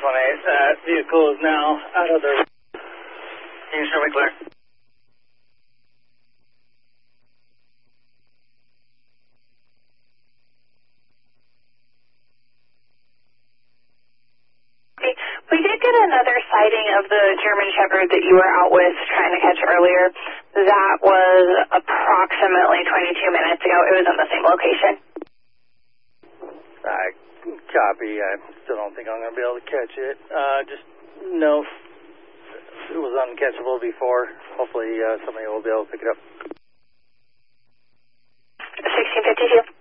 That vehicle is now out of the... Can you show me clear? We did get another sighting of the German Shepherd that you were out with trying to catch earlier. That was approximately 22 minutes ago. It was in the same location. I copy. I still don't think I'm going to be able to catch it. Just know it was uncatchable before. Hopefully somebody will be able to pick it up. 1652.